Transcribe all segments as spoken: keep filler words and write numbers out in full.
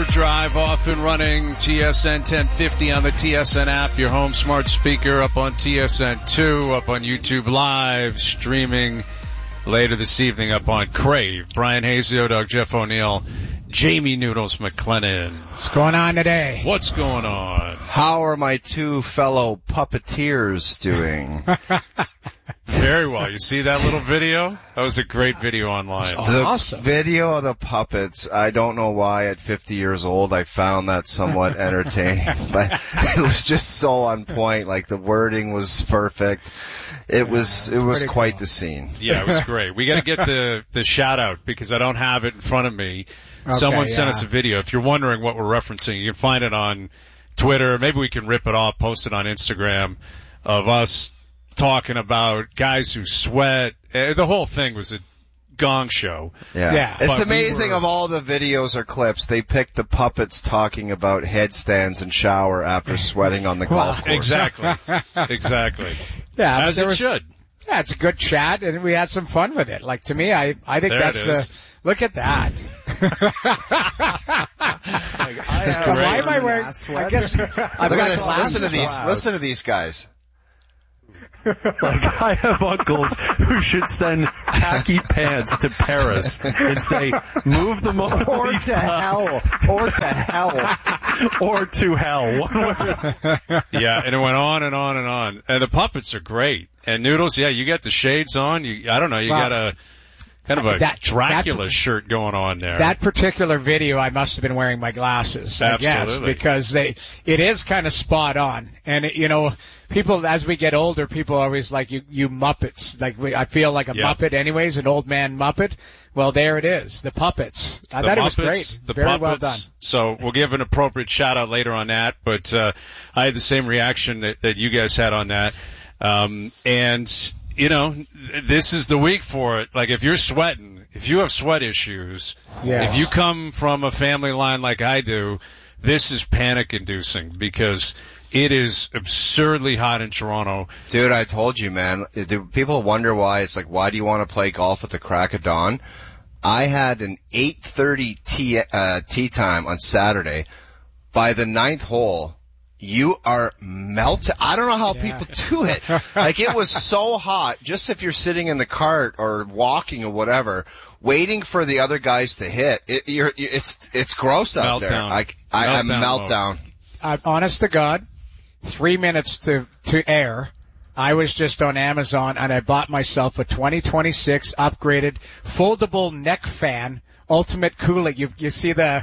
Drive off and running. T S N ten fifty on the T S N app, your home smart speaker, up on T S N two, up on YouTube Live, streaming later this evening up on Crave. Brian Hazio, Doug, Jeff O'Neill, Jamie Noodles McLennan. What's going on today? What's going on? How are my two fellow puppeteers doing? Very well. You see that little video? That was a great video online. Oh, the awesome. video of the puppets, I don't know why at fifty years old I found that somewhat entertaining, but it was just so on point. Like the wording was perfect. It yeah, was, it was quite cool. the scene. Yeah, it was great. We got to get the, the shout out because I don't have it in front of me. Okay, Someone sent yeah. us a video. If you're wondering what we're referencing, you can find it on Twitter. Maybe we can rip it off, post it on Instagram of us talking about guys who sweat. Uh, the whole thing was a gong show. Yeah. Yeah. It's But amazing we were, of all the videos or clips, they picked the puppets talking about headstands and shower after sweating on the golf course. Exactly. Exactly. Yeah, As there it was, should. Yeah, it's a good chat, and we had some fun with it. Like to me, I I think There that's it the is. look at that. Why am I wearing? I guess I've Look got at this. glasses. Listen to these. Listen to these guys. Like, I have uncles who should send khaki pants to Paris and say, move them over Or these to hell. Or to hell. or to hell. Yeah, and it went on and on and on. And the puppets are great. And Noodles, yeah, you got the shades on. You, I don't know, you Well, got a kind of a that- Dracula that- shirt going on there. That particular video, I must have been wearing my glasses, I guess, Absolutely. because they, it is kind of spot on. And it, you know, people, as we get older, people always like you, you Muppets. Like we, I feel like a Yeah. Muppet anyways, an old man Muppet. Well, there it is, the puppets. I The thought it was Muppets, great. The Very puppets. well done. So we'll give an appropriate shout out later on that. But uh, I had the same reaction that, that you guys had on that. Um, and you know, this is the week for it. Like if you're sweating, if you have sweat issues, Yeah. if you come from a family line like I do, this is panic inducing because it is absurdly hot in Toronto. Dude, I told you, man. Do people wonder why it's like, why do you want to play golf at the crack of dawn? I had an eight thirty tee, uh, tee time on Saturday. By the ninth hole, you are melted. I don't know how Yeah. people do it. Like it was so hot, just if you're sitting in the cart or walking or whatever, waiting for the other guys to hit. It, you're, it's, it's gross out there. Meltdown. I, I, I Meltdown meltdown. Uh, honest to God, three minutes to, to air. I was just on Amazon and I bought myself a twenty twenty-six upgraded foldable neck fan, ultimate cooling. You, you see the,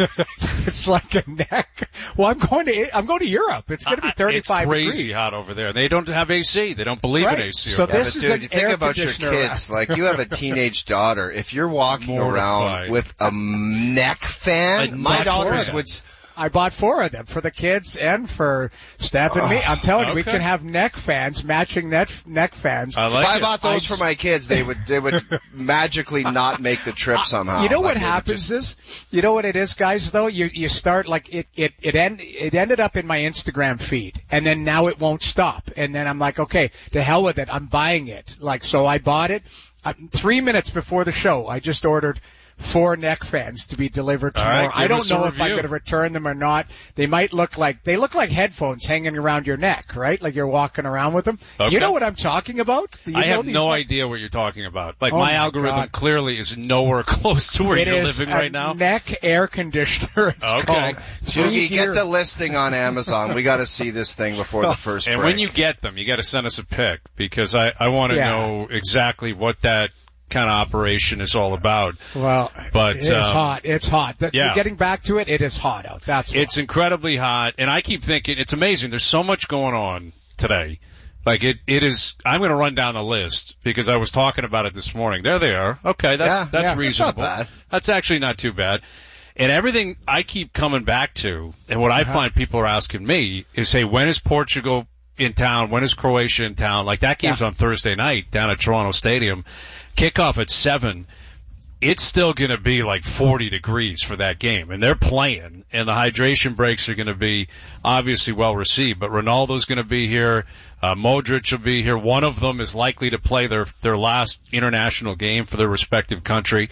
it's like a neck. Well, I'm going to, I'm going to Europe. It's going to be thirty-five It's crazy degrees. hot over there. They don't have A C. They don't believe Right. in A C. So over Yeah, this but is dude, an you think air about your conditioner. kids. Like you have a teenage daughter. If you're walking Mortified. around with a neck fan, A my neck daughters fan. would. s- I bought four of them for the kids and for Steph and me. I'm telling you, we okay. can have neck fans, matching neck, neck fans. I like If I it. bought those I- for my kids, they would they would magically not make the trip somehow. You know Like, what they would happens just- is, you know what it is, guys. Though you you start like it it it end it ended up in my Instagram feed, and then now it won't stop. And then I'm like, okay, to hell with it. I'm buying it. Like so, I bought it uh, three minutes before the show. I just ordered four neck fans to be delivered All tomorrow. right, I give don't us a know if I'm review. going to return them or not. They might look like they look like headphones hanging around your neck, right? Like you're walking around with them. Okay. You know what I'm talking about? Do you I know have these no things? idea what you're talking about. Like Oh my my algorithm God. clearly is nowhere close to where It you're is living a right now. neck air conditioner. It's Okay. called. Doogie, Three get gear- the listing on Amazon. We got to see this thing before the first And break. when you get them, you got to send us a pic because I, I want to Yeah. know exactly what that kind of operation is all about. Well, But, it's um, hot. It's hot. The, yeah. Getting back to it, it is hot out. That's why. It's incredibly hot, and I keep thinking it's amazing. There's so much going on today. Like it, it is. I'm going to run down the list because I was talking about it this morning. There they are. Okay, that's Yeah, that's yeah, that's not reasonable. bad. That's actually not too bad. And everything I keep coming back to, and what I Uh-huh. find people are asking me is, hey, when is Portugal in town? When is Croatia in town? Like that game's Yeah. on Thursday night down at Toronto Stadium. Kickoff at seven. It's still going to be like forty degrees for that game, and they're playing, and the hydration breaks are going to be obviously well received. But Ronaldo's going to be here, uh, Modric will be here. One of them is likely to play their their last international game for their respective country.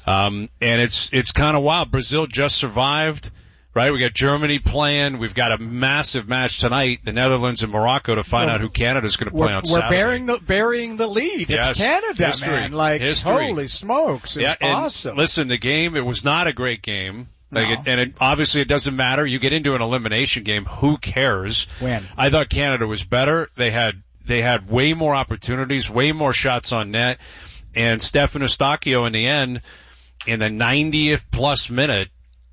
Um, and it's, it's kind of wild. Brazil just survived, right? We got Germany playing. We've got a massive match tonight, the Netherlands and Morocco, to find well, out who Canada's going to play we're, on we're Saturday. We're bearing the, burying the lead. Yes. It's Canada, History. man. Like, History. holy smokes. It's yeah, and awesome. Listen, the game, it was not a great game. Like No. it, and it, obviously it doesn't matter. You get into an elimination game. Who cares? Win. I thought Canada was better. They had, they had way more opportunities, way more shots on net. And Stefan Eustáquio in the end, in the ninetieth plus minute,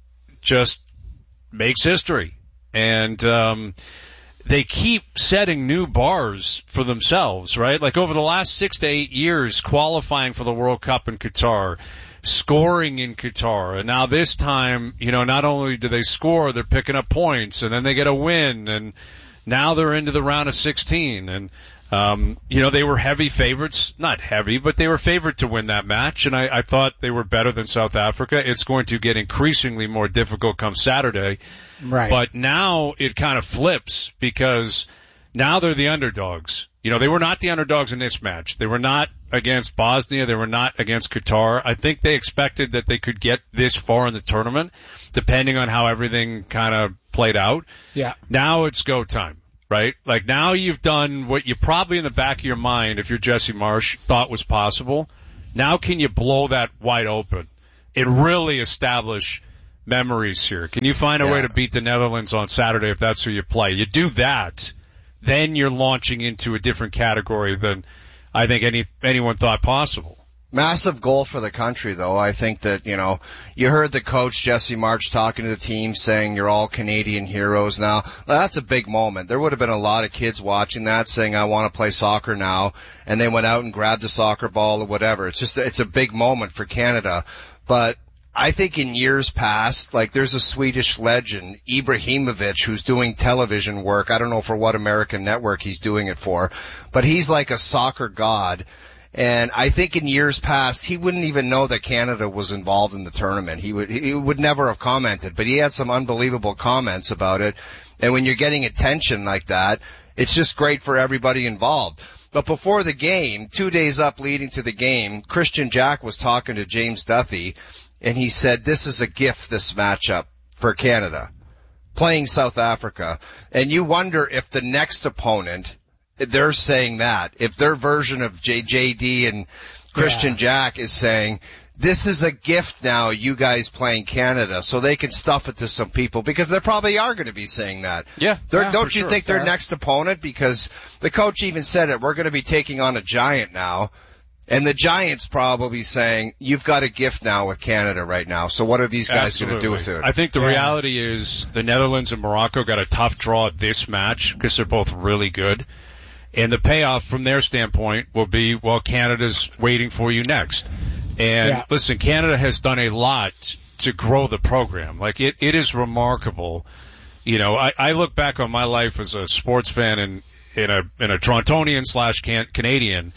just makes history. And, um, they keep setting new bars for themselves, right? Like over the last six to eight years, qualifying for the World Cup in Qatar, scoring in Qatar, and now this time, you know, not only do they score, they're picking up points, and then they get a win, and now they're into the round of sixteen, and Um, you know, they were heavy favorites, not heavy, but they were favored to win that match, and I, I thought they were better than South Africa. It's going to get increasingly more difficult come Saturday. Right. But now it kind of flips because now they're the underdogs. You know, they were not the underdogs in this match. They were not against Bosnia. They were not against Qatar. I think they expected that they could get this far in the tournament, depending on how everything kind of played out. Yeah. Now it's go time. Right? Like now you've done what you probably in the back of your mind, if you're Jesse Marsh, thought was possible. Now can you blow that wide open and really establish memories here? Can you find a yeah. way to beat the Netherlands on Saturday if that's who you play? You do that, then you're launching into a different category than I think any anyone thought possible. Massive goal for the country, though. I think that, you know, you heard the coach, Jesse March, talking to the team saying you're all Canadian heroes now. That's a big moment. There would have been a lot of kids watching that saying, I want to play soccer now. And they went out and grabbed a soccer ball or whatever. It's just, it's a big moment for Canada. But I think in years past, like there's a Swedish legend, Ibrahimovic, who's doing television work. I don't know for what American network he's doing it for, but he's like a soccer god. And I think in years past, he wouldn't even know that Canada was involved in the tournament. He would, he would never have commented, but he had some unbelievable comments about it. And when you're getting attention like that, it's just great for everybody involved. But before the game, two days up leading to the game, Christian Jack was talking to James Duthie, and he said, this is a gift, this matchup for Canada, playing South Africa. And you wonder if the next opponent, they're saying that, if their version of J J D and Christian yeah. Jack is saying, this is a gift now, you guys playing Canada, so they can stuff it to some people, because they probably are going to be saying that. Yeah. yeah don't you sure. think Fair. their next opponent, because the coach even said it, we're going to be taking on a giant now, and the Giants probably saying, you've got a gift now with Canada right now, so what are these guys going to do with it? I think the yeah. reality is the Netherlands and Morocco got a tough draw at this match because they're both really good. And the payoff from their standpoint will be, well, Canada's waiting for you next. And yeah. listen, Canada has done a lot to grow the program. Like it, it is remarkable. You know, I, I look back on my life as a sports fan and in a, in a Torontonian slash can, Canadian.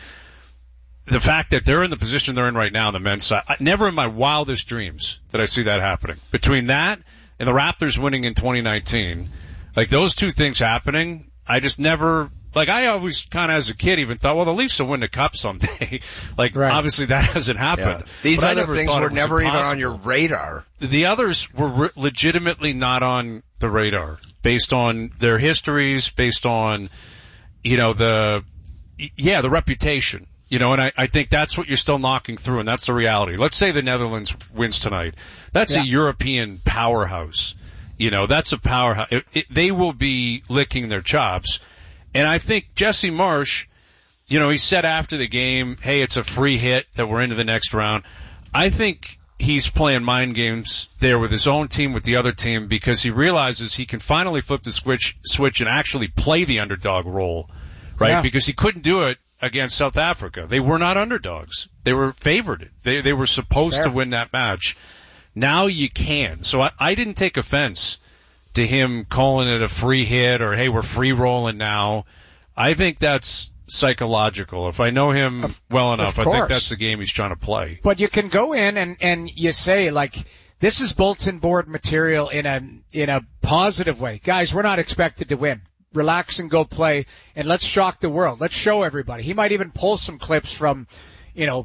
The fact that they're in the position they're in right now on the men's side, I, never in my wildest dreams did I see that happening. Between that and the Raptors winning in twenty nineteen, like those two things happening, I just never, like I always kind of as a kid even thought, well, the Leafs will win the cup someday. like right. obviously that hasn't happened. Yeah. These but other things were never even on your radar. The others were re- legitimately not on the radar based on their histories, based on, you know, the, yeah, the reputation. You know, and I, I think that's what you're still knocking through, and that's the reality. Let's say the Netherlands wins tonight. That's yeah. a European powerhouse. You know, that's a powerhouse. It, it, they will be licking their chops. And I think Jesse Marsh, you know, he said after the game, hey, it's a free hit that we're into the next round. I think he's playing mind games there with his own team, with the other team, because he realizes he can finally flip the switch, switch and actually play the underdog role, right? Yeah. Because he couldn't do it against South Africa. They were not underdogs. They were favored. They, they were supposed to win that match. Now you can. So I, I didn't take offense to him calling it a free hit or, hey, we're free rolling now. I think that's psychological. If I know him of, well enough, I think that's the game he's trying to play. But you can go in and, and you say, like, this is bulletin board material in a, in a positive way. Guys, we're not expected to win. Relax and go play, and let's shock the world. Let's show everybody. He might even pull some clips from, you know,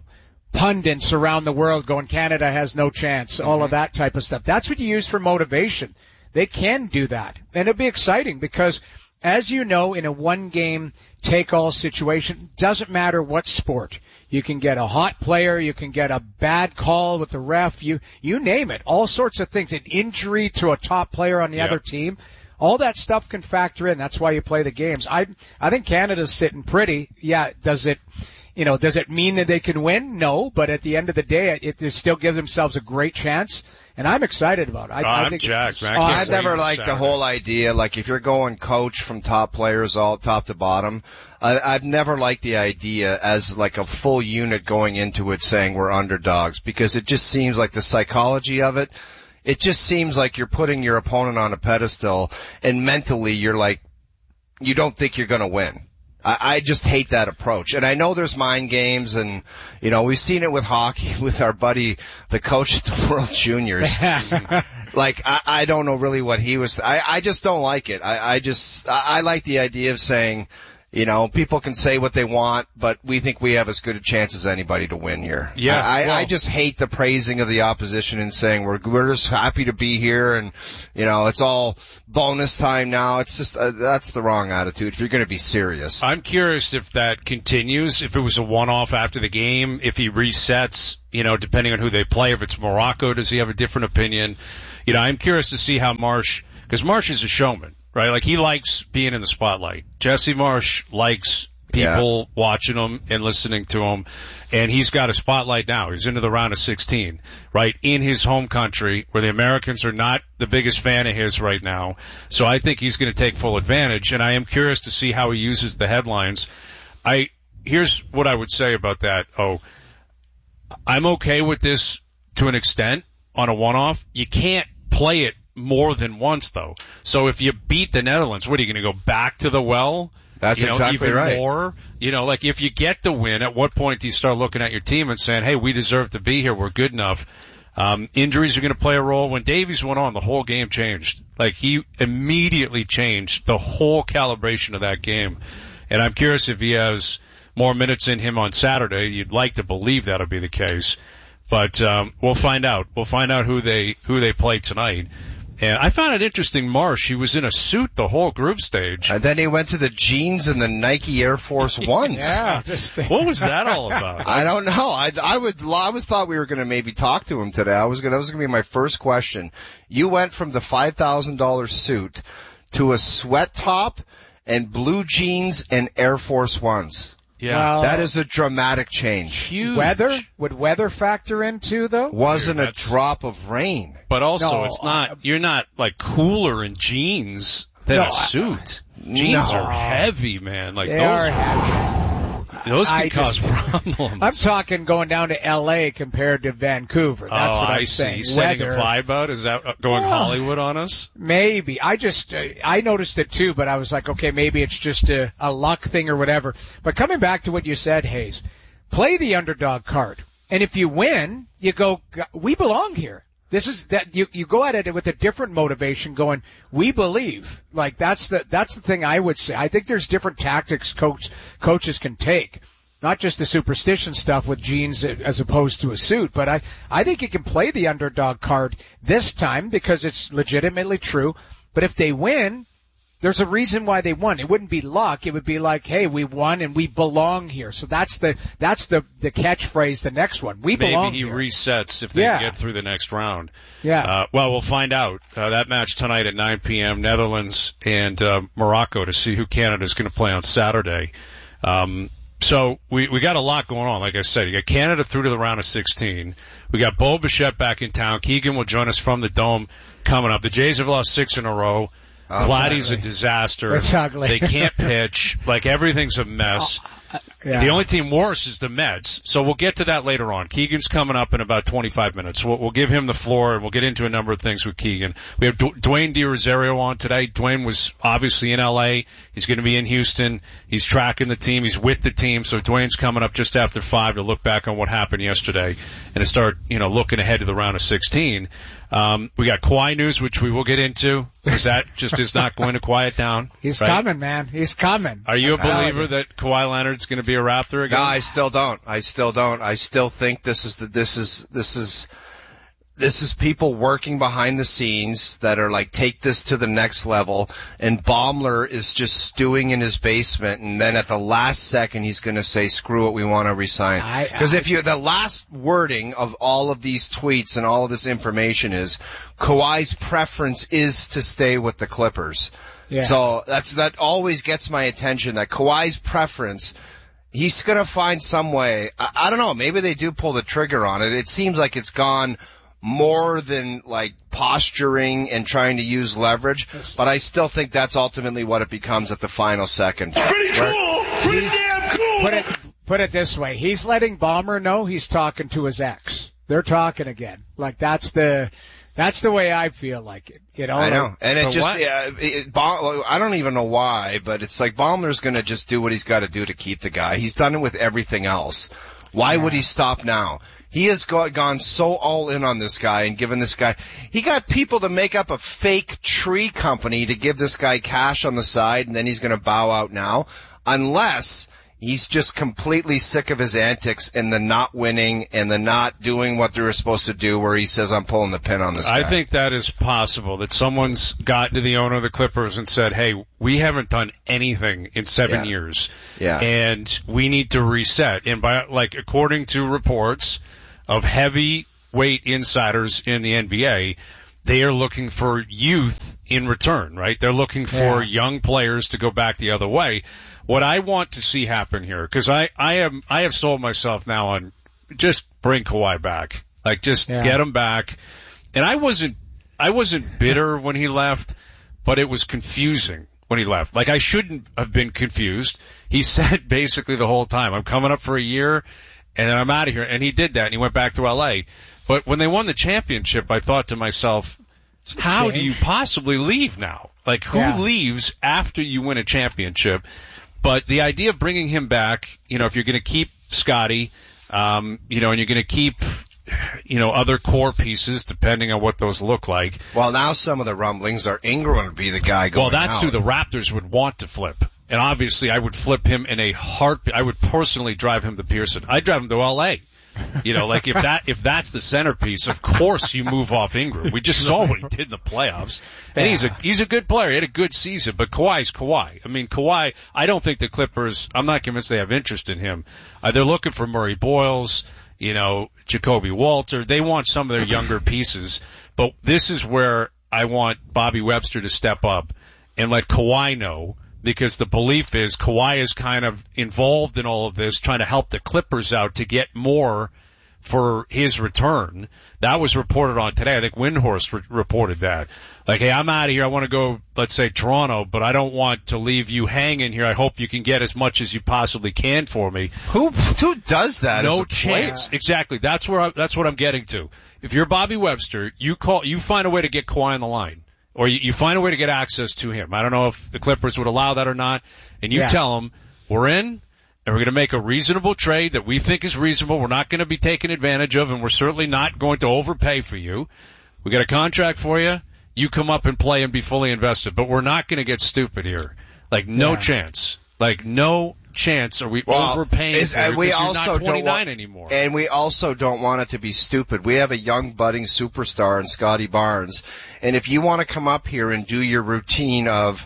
pundits around the world going, Canada has no chance, all of that type of stuff. That's what you use for motivation. They can do that. And it'll be exciting because, as you know, in a one-game take-all situation, doesn't matter what sport. You can get a hot player, you can get a bad call with the ref, you you name it, all sorts of things, an injury to a top player on the yep. other team. All that stuff can factor in. That's why you play the games. I I think Canada's sitting pretty. Yeah, does it, you know, does it mean that they can win? No, but at the end of the day, it, it still gives themselves a great chance. And I'm excited about it. I, oh, I I'm think jacked, man. Oh, I I've never liked the whole idea, like if you're going coach from top players all top to bottom, I, I've never liked the idea as like a full unit going into it saying we're underdogs, because it just seems like the psychology of it, it just seems like you're putting your opponent on a pedestal and mentally you're like, you don't think you're going to win. I, I just hate that approach. And I know there's mind games and, you know, we've seen it with hockey with our buddy, the coach at the World Juniors. Like, I, I don't know really what he was, I, I just don't like it. I, I just, I, I like the idea of saying, you know, people can say what they want, but we think we have as good a chance as anybody to win here. Yeah. I, well, I just hate the praising of the opposition and saying we're, we're just happy to be here and, you know, it's all bonus time now. It's just, uh, that's the wrong attitude if you're going to be serious. I'm curious if that continues, if it was a one-off after the game, if he resets, you know, depending on who they play. If it's Morocco, does he have a different opinion? You know, I'm curious to see how Marsh, because Marsh is a showman. Right, like he likes being in the spotlight. Jesse Marsh likes people yeah. watching him and listening to him, and he's got a spotlight now. He's into the round of sixteen, right, in his home country where the Americans are not the biggest fan of his right now. So I think he's going to take full advantage, and I am curious to see how he uses the headlines. I here's what I would say about that. Oh, I'm okay with this to an extent on a one-off. You can't play it more than once, though. So if you beat the Netherlands, what are you going to go back to the well? That's you know, exactly even right. More? You know, like if you get the win, at what point do you start looking at your team and saying, hey, we deserve to be here, we're good enough? Um, injuries are going to play a role. When Davies went on, the whole game changed. Like he immediately changed the whole calibration of that game. And I'm curious if he has more minutes in him on Saturday. You'd like to believe that'll be the case. But um, we'll find out. We'll find out who they who they play tonight. And I found it interesting, Marsh, he was in a suit the whole group stage. And then he went to the jeans and the Nike Air Force Ones. Yeah, just what was that all about? I don't know. I, I would, I always thought we were going to maybe talk to him today. I was going, that was going to be my first question. You went from the five thousand dollars suit to a sweat top and blue jeans and Air Force Ones. Yeah. Well, that is a dramatic change. Huge. Weather? Would weather factor in too, though? Wasn't Dude, a drop of rain. But also, No, it's not, uh, you're not like cooler in jeans than No, a suit. Jeans no. are heavy, man. Like They those, are heavy. those can I cause just- problems. I'm talking going down to L A compared to Vancouver. That's oh, what I'm I see. saying. Setting Weather, a vibe out? Is that going Oh. Hollywood on us? maybe. I just, uh, I noticed it too, but I was like, okay, maybe it's just a, a luck thing or whatever. But coming back to what you said, Hayes, play the underdog card. And if you win, you go, we belong here. This is that you you go at it with a different motivation, going, we believe. Like that's the that's the thing I would say. I think there's different tactics coach coaches can take, not just the superstition stuff with jeans as opposed to a suit. But I I think you can play the underdog card this time because it's legitimately true. But if they win, there's a reason why they won. It wouldn't be luck. It would be like, hey, we won and we belong here. So that's the that's the the catchphrase. The next one, we Maybe belong he here. resets if they Yeah. get through the next round. Yeah. Uh, well, we'll find out. Uh, that match tonight at nine p.m. Netherlands and uh, Morocco to see who Canada's going to play on Saturday. Um, so we we got a lot going on. Like I said, you got Canada through to the round of sixteen. We got Bo Bichette back in town. Keegan will join us from the Dome coming up. The Jays have lost six in a row. Oh, Vladdy's a ugly. disaster. It's ugly. They can't pitch. Like everything's a mess. Yeah. The only team worse is the Mets. So we'll get to that later on. Keegan's coming up in about twenty-five minutes. We'll, we'll give him the floor and we'll get into a number of things with Keegan. We have du- Dwayne DiRosario on today. Dwayne was obviously in L A. He's going to be in Houston. He's tracking the team. He's with the team. So Dwayne's coming up just after five to look back on what happened yesterday and to start, you know, looking ahead to the round of sixteen. Um, we got Kawhi news, which we will get into, because that just is not going to quiet down. He's right? coming, man. He's coming. Are you a I'm telling believer you. that Kawhi Leonard Leonard's going to be a Raptor again? No, I still don't. I still don't. I still think this is the, this is, this is, this is people working behind the scenes that are like, take this to the next level, and Baumler is just stewing in his basement, and then at the last second he's going to say, screw it, we want to resign. Because if you, the last wording of all of these tweets and all of this information is, Kawhi's preference is to stay with the Clippers. Yeah. So that's, that always gets my attention, that Kawhi's preference, he's going to find some way. I, I don't know, maybe they do pull the trigger on it. It seems like it's gone more than like posturing and trying to use leverage, but I still think that's ultimately what it becomes at the final second. Pretty cool! Pretty damn cool! Put it, put it this way. He's letting Ballmer know he's talking to his ex. They're talking again. Like that's the, that's the way I feel like it. You know? I know. And it For just, what? yeah, it, Baum, I don't even know why, but it's like Baumler's gonna just do what he's gotta do to keep the guy. He's done it with everything else. Why Yeah. would he stop now? He has go, gone so all in on this guy and given this guy, he got people to make up a fake tree company to give this guy cash on the side, and then he's going to bow out now, unless he's just completely sick of his antics and the not winning and the not doing what they were supposed to do, where he says, I'm pulling the pin on this guy. I think that is possible, that someone's gotten to the owner of the Clippers and said, hey, we haven't done anything in seven Yeah. years. Yeah. And we need to reset. And by, like, according to reports of heavyweight insiders in the N B A, they are looking for youth in return, right? They're looking for Yeah. young players to go back the other way. What I want to see happen here, because I, I am, I have sold myself now on just bring Kawhi back. Like, just Yeah. get him back. And I wasn't, I wasn't bitter when he left, but it was confusing when he left. Like, I shouldn't have been confused. He said basically the whole time, I'm coming up for a year, and then I'm out of here. And he did that, and he went back to L A. But when they won the championship, I thought to myself, how do you possibly leave now? Like, who Yeah. leaves after you win a championship? But the idea of bringing him back, you know, if you're going to keep Scotty, um, you know, and you're going to keep, you know, other core pieces, depending on what those look like. Well, now some of the rumblings are Ingram would be the guy going Well, that's out. who the Raptors would want to flip. And obviously, I would flip him in a heartbeat. I would personally drive him to Pearson. I'd drive him to L A. You know, like if that, if that's the centerpiece, of course you move off Ingram. We just saw what he did in the playoffs. And he's a, he's a good player. He had a good season, but Kawhi's Kawhi. I mean, Kawhi, I don't think the Clippers, I'm not convinced they have interest in him. Uh, they're looking for Murray Boyles, you know, Jacoby Walter. They want some of their younger pieces. But this is where I want Bobby Webster to step up and let Kawhi know, because the belief is Kawhi is kind of involved in all of this, trying to help the Clippers out to get more for his return. That was reported on today. I think Windhorst re- reported that. Like, hey, I'm out of here. I want to go, let's say, Toronto, but I don't want to leave you hanging here. I hope you can get as much as you possibly can for me. Who, who does that? as No a player? chance. Exactly. That's where I, that's what I'm getting to. If you're Bobby Webster, you call, you find a way to get Kawhi on the line. Or you, you find a way to get access to him. I don't know if the Clippers would allow that or not. And you Yeah. tell them, we're in, and we're going to make a reasonable trade that we think is reasonable. We're not going to be taken advantage of, and we're certainly not going to overpay for you. We got a contract for you. You come up and play and be fully invested. But we're not going to get stupid here. Like, no Yeah. chance. Like, no chance are we Well, overpaying is- for you and we because you're also not don't twenty-nine want- anymore. And we also don't want it to be stupid. We have a young budding superstar in Scotty Barnes. And if you want to come up here and do your routine of,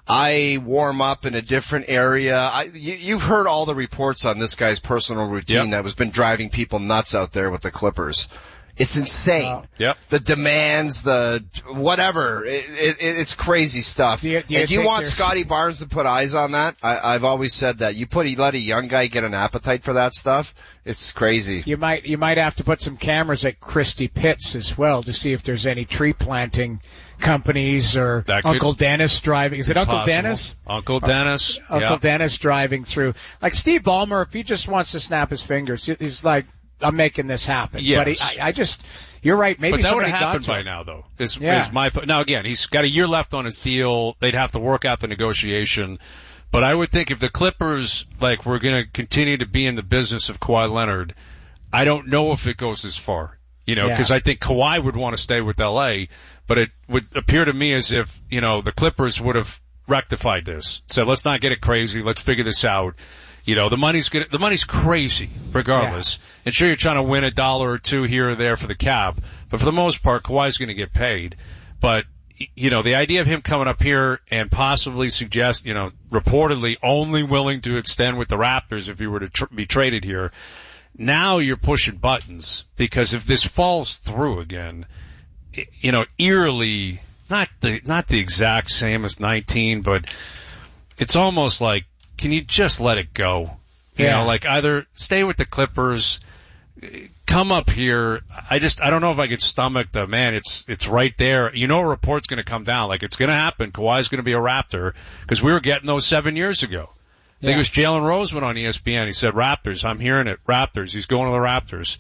I warm up in a different area. I, you, you've heard all the reports on this guy's personal routine Yep. that has been driving people nuts out there with the Clippers. It's insane. Wow. Yep. The demands, the whatever. It, it, it's crazy stuff. Do you- do you and do you think want there's- Scotty Barnes to put eyes on that? I, I've always said that. You put, you let a young guy get an appetite for that stuff. It's crazy. You might you might have to put some cameras at Christie Pitts as well to see if there's any tree planting companies or That could- Uncle Dennis driving. Is it Uncle Possible. Dennis? Uncle Dennis. Uncle yeah. Dennis driving through. Like Steve Ballmer, if he just wants to snap his fingers, he- he's like, I'm making this happen. Yes. But he, I, I just, you're right. Maybe But that would somebody have got happened to by him. now, though. Is, Yeah. is my now again? He's got a year left on his deal. They'd have to work out the negotiation. But I would think if the Clippers like were going to continue to be in the business of Kawhi Leonard, I don't know if it goes as far. You know, Yeah. because I think Kawhi would want to stay with L A. But it would appear to me as if you know the Clippers would have rectified this. So let's not get it crazy. Let's figure this out. You know, the money's gonna, the money's crazy regardless. Yeah. And sure, you're trying to win a dollar or two here or there for the cap, but for the most part, Kawhi's going to get paid. But, you know, the idea of him coming up here and possibly suggest, you know, reportedly only willing to extend with the Raptors if he were to tr- be traded here, now you're pushing buttons, because if this falls through again, you know, eerily, not the, not the exact same as nineteen, but it's almost like, can you just let it go? You yeah. know, like either stay with the Clippers, come up here. I just, I don't know if I could stomach the, man, it's, it's right there. You know, a report's going to come down. Like, it's going to happen. Kawhi's going to be a Raptor, because we were getting those seven years ago. I think yeah. it was Jalen Rose went on E S P N. He said, Raptors, I'm hearing it. Raptors. He's going to the Raptors.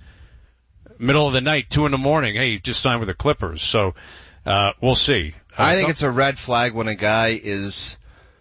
Middle of the night, two in the morning. Hey, he just signed with the Clippers. So, uh, we'll see. Uh, I think so- it's a red flag when a guy is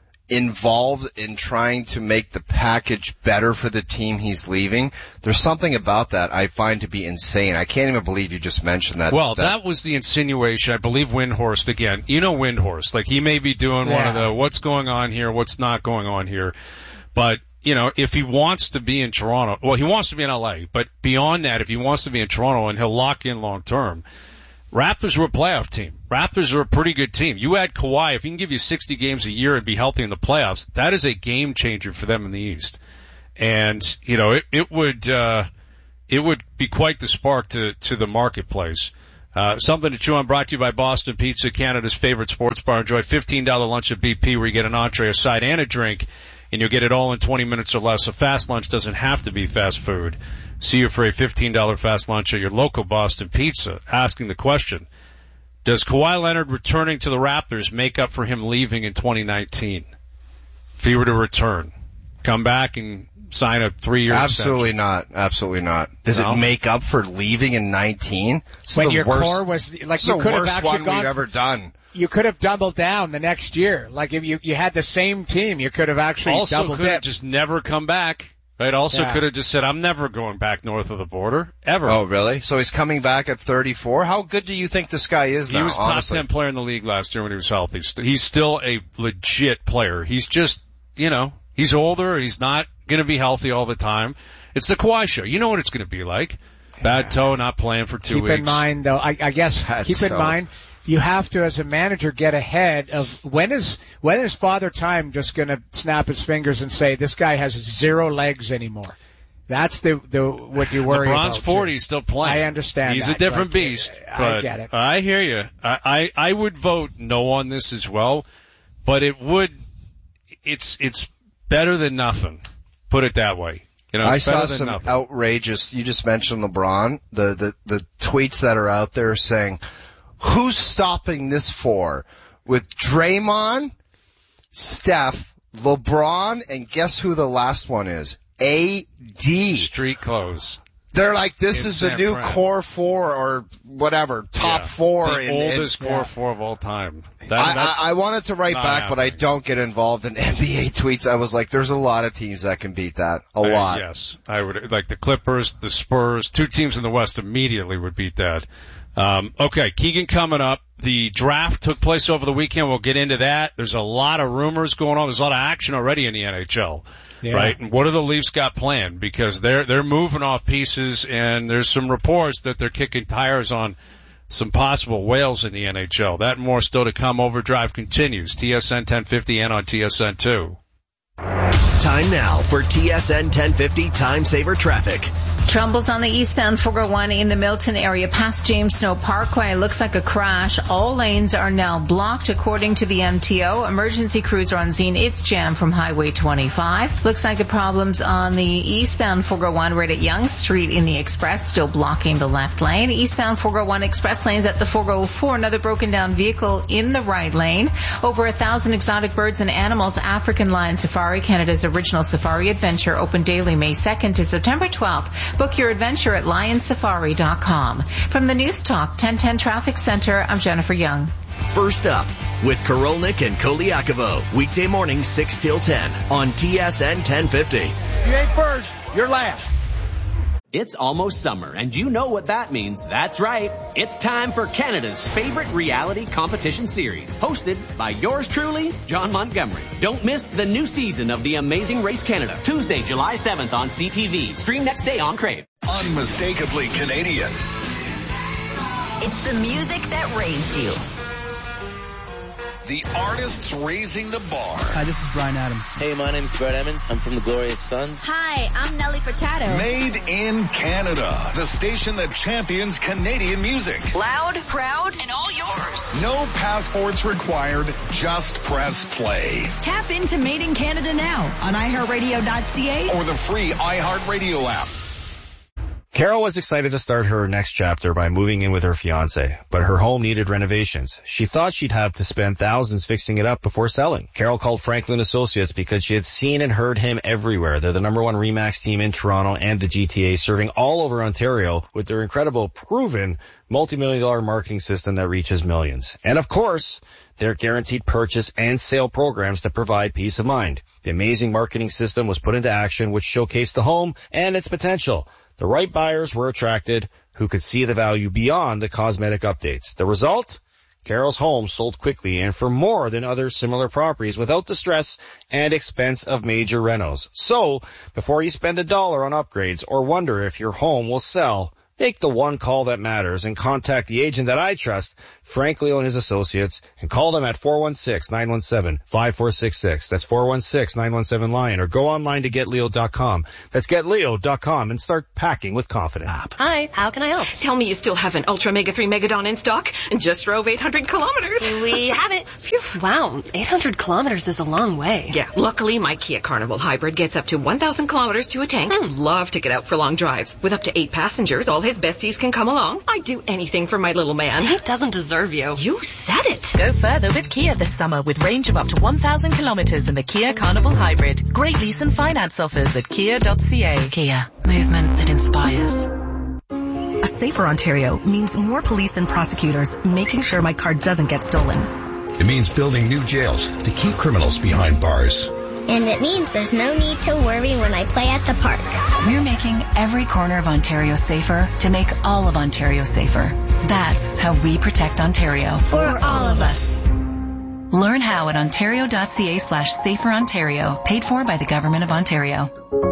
involved in trying to make the package better for the team he's leaving. There's something about that I find to be insane. I can't even believe you just mentioned that. Well, that, that was the insinuation. I believe Windhorst, again, you know Windhorst, like he may be doing yeah. one of the what's going on here, what's not going on here. But, you know, if he wants to be in Toronto, well, he wants to be in L A, but beyond that, if he wants to be in Toronto and he'll lock in long term, Raptors are a playoff team. Raptors are a pretty good team. You add Kawhi, if he can give you sixty games a year and be healthy in the playoffs, that is a game changer for them in the East. And, you know, it, it would, uh, it would be quite the spark to, to the marketplace. Uh, something to chew on, brought to you by Boston Pizza, Canada's favorite sports bar. Enjoy fifteen dollars lunch at B P where you get an entree, a side, and a drink, and you'll get it all in twenty minutes or less. A fast lunch doesn't have to be fast food. See you for a fifteen dollars fast lunch at your local Boston Pizza. Asking the question, does Kawhi Leonard returning to the Raptors make up for him leaving in twenty nineteen? If he were to return, come back and sign a three-year Absolutely extension. not. Absolutely not. Does no? it make up for leaving in nineteen? It's when the your worst, core was like it's you the could have worst actually one gone, we've ever done. You could have doubled down the next year. Like if you you had the same team, you could have actually also doubled could have it. just never come back. Right? Also yeah. could have just said, I'm never going back north of the border. Ever. Oh, really? So he's coming back at thirty-four? How good do you think this guy is he now, He was top honestly? ten player in the league last year when he was healthy. He's still a legit player. He's just, you know, he's older. He's not going to be healthy all the time. It's the Kawhi show. You know what it's going to be like. Bad toe, not playing for two keep weeks. Keep in mind, though, I, I guess, Bad keep toe. in mind, you have to, as a manager, get ahead of when is when is Father Time just going to snap his fingers and say, this guy has zero legs anymore. That's the, the, what you worry LeBron's about. forty, he's still playing. I understand He's that, a different but, beast. I But get it. I hear you. I, I, I would vote no on this as well, but it would, it's, it's better than nothing. Put it that way. You know, I it's saw better than some nothing. outrageous, you just mentioned LeBron, the, the, the tweets that are out there saying, who's stopping this for? With Draymond, Steph, LeBron, and guess who the last one is? A D. Street clothes. They're like, this In is San the new Fran. core four or whatever, top Yeah. four. The in, oldest in, core yeah. four of all time. That, I, that's I, I wanted to write not back, but I happening. don't get involved in N B A tweets. I was like, there's a lot of teams that can beat that. A Uh, lot. Yes, I would, like the Clippers, the Spurs, two teams in the West immediately would beat that. Um, okay, Keegan coming up. The draft took place over the weekend. We'll get into that. There's a lot of rumors going on. There's a lot of action already in the N H L. Yeah. Right? And what do the Leafs got planned? Because they're, they're moving off pieces and there's some reports that they're kicking tires on some possible whales in the N H L. That and more still to come. Overdrive continues. T S N ten fifty and on T S N two. Time now for T S N ten fifty Time Saver Traffic. Troubles on the eastbound four oh one in the Milton area past James Snow Parkway. Looks like a crash. All lanes are now blocked according to the M T O. Emergency crews are on scene. It's jammed from Highway twenty-five. Looks like the problems on the eastbound four oh one right at Yonge Street in the Express, still blocking the left lane. Eastbound four oh one express lanes at the four oh four. Another broken down vehicle in the right lane. Over a thousand exotic birds and animals. African Lion Safari, Canada's original safari adventure, open daily May second to September twelfth. Book your adventure at lion safari dot com. From the News Talk ten ten Traffic Center, I'm Jennifer Young. First up, with Korolnik and Koliakovo, weekday mornings six till ten on T S N ten fifty. You ain't first, you're last. It's almost summer, and you know what that means. That's right. It's time for Canada's favorite reality competition series, hosted by yours truly, John Montgomery. Don't miss the new season of The Amazing Race Canada, Tuesday, July seventh on C T V. Stream next day on Crave. Unmistakably Canadian. It's the music that raised you. The artists raising the bar. Hi, this is Bryan Adams. Hey, my name's Brett Emmons. I'm from the Glorious Sons. Hi, I'm Nelly Furtado. Made in Canada. The station that champions Canadian music. Loud, proud, and all yours. No passports required. Just press play. Tap into Made in Canada now on i heart radio dot c a or the free iHeartRadio app. Carol was excited to start her next chapter by moving in with her fiancé, but her home needed renovations. She thought she'd have to spend thousands fixing it up before selling. Carol called Franklin Associates because she had seen and heard him everywhere. They're the number one RE/MAX team in Toronto and the G T A, serving all over Ontario with their incredible, proven, multi-million dollar marketing system that reaches millions. And of course, their guaranteed purchase and sale programs that provide peace of mind. The amazing marketing system was put into action, which showcased the home and its potential. The right buyers were attracted who could see the value beyond the cosmetic updates. The result? Carol's home sold quickly and for more than other similar properties without the stress and expense of major renos. So, before you spend a dollar on upgrades or wonder if your home will sell, make the one call that matters and contact the agent that I trust, Frank Leo and his associates, and call them at four one six, nine one seven, five four six six. That's four one six, nine one seven, LION, or go online to get leo dot com. That's get leo dot com and start packing with confidence. Hi, how can I help? Tell me you still have an Ultra Mega three Megadon in stock and just drove eight hundred kilometers. We have it. Phew. Wow, eight hundred kilometers is a long way. Yeah, luckily my Kia Carnival Hybrid gets up to one thousand kilometers to a tank. Hmm. Love to get out for long drives. With up to eight passengers, all his besties can come along. I'd do anything for my little man. He doesn't deserve you. You said it. Go further with Kia this summer with range of up to one thousand kilometers in the Kia Carnival Hybrid. Great lease and finance offers at kia dot c a. Kia, movement that inspires. A safer Ontario means more police and prosecutors making sure my car doesn't get stolen. It means building new jails to keep criminals behind bars. And it means there's no need to worry when I play at the park. We're making every corner of Ontario safer to make all of Ontario safer. That's how we protect Ontario. For all of us. Learn how at ontario dot c a slash safer Ontario. Paid for by the Government of Ontario.